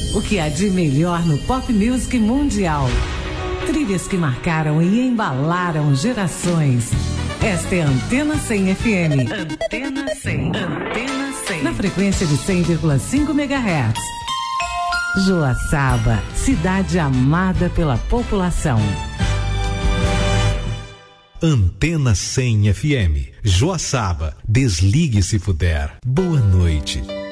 O que há de melhor no pop music mundial. Trilhas que marcaram e embalaram gerações. Esta é a Antena 100 FM. Antena 100. Antena 100. Na frequência de 100,5 MHz. Joaçaba, cidade amada pela população. Antena 100 FM. Joaçaba, desligue se puder. Boa noite.